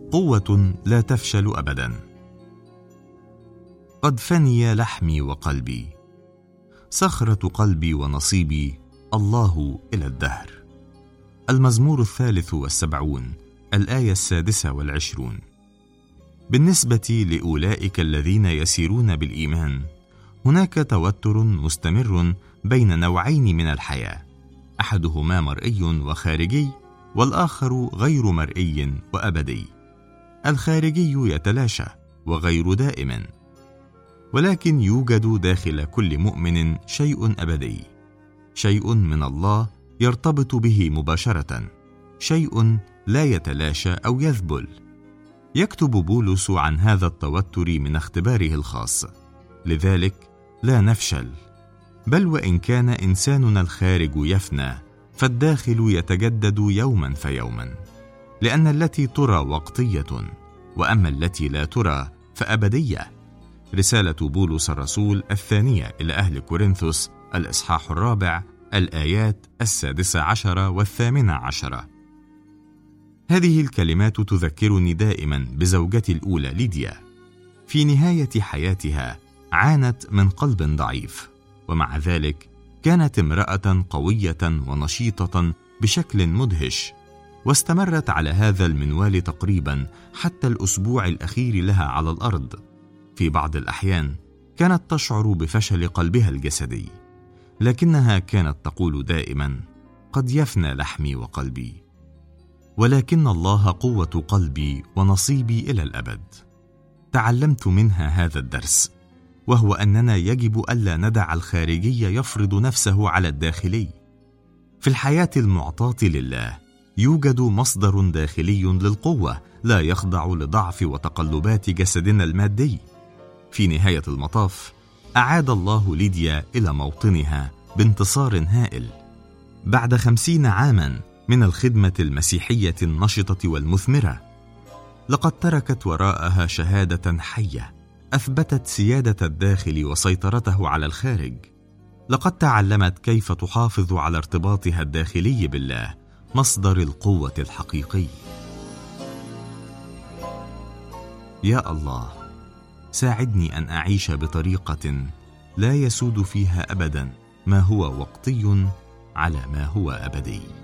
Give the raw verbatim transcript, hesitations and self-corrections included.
قوة لا تفشل أبدا. قد فني لحمي وقلبي، صخرة قلبي ونصيبي الله إلى الدهر. المزمور الثالث والسبعون، الآية السادسة والعشرون. بالنسبة لأولئك الذين يسيرون بالإيمان، هناك توتر مستمر بين نوعين من الحياة، أحدهما مرئي وخارجي، والآخر غير مرئي وأبدي. الخارجي يتلاشى وغير دائم، ولكن يوجد داخل كل مؤمن شيء أبدي، شيء من الله يرتبط به مباشرة، شيء لا يتلاشى أو يذبل. يكتب بولس عن هذا التوتر من اختباره الخاص: لذلك لا نفشل، بل وإن كان إنساننا الخارج يفنى فالداخل يتجدد يوما فيوما، لأن التي ترى وقتية، وأما التي لا ترى فأبدية. رسالة بولس الرسول الثانية إلى أهل كورنثوس، الإصحاح الرابع، الآيات السادسة عشرة والثامنة عشرة. هذه الكلمات تذكرني دائما بزوجتي الأولى ليديا. في نهاية حياتها عانت من قلب ضعيف، ومع ذلك كانت امرأة قوية ونشيطة بشكل مدهش، واستمرت على هذا المنوال تقريبا حتى الأسبوع الأخير لها على الأرض. في بعض الأحيان كانت تشعر بفشل قلبها الجسدي، لكنها كانت تقول دائما: قد يفنى لحمي وقلبي، ولكن الله قوة قلبي ونصيبي إلى الأبد. تعلمت منها هذا الدرس، وهو أننا يجب ألا ندع الخارجي يفرض نفسه على الداخلي. في الحياة المعطاة لله يوجد مصدر داخلي للقوة لا يخضع لضعف وتقلبات جسدنا المادي. في نهاية المطاف أعاد الله ليديا إلى موطنها بانتصار هائل. بعد خمسين عاما من الخدمة المسيحية النشطة والمثمرة، لقد تركت وراءها شهادة حية أثبتت سيادة الداخل وسيطرته على الخارج. لقد تعلمت كيف تحافظ على ارتباطها الداخلي بالله، مصدر القوة الحقيقي. يا الله، ساعدني أن أعيش بطريقة لا يسود فيها أبدا ما هو وقتي على ما هو أبدي.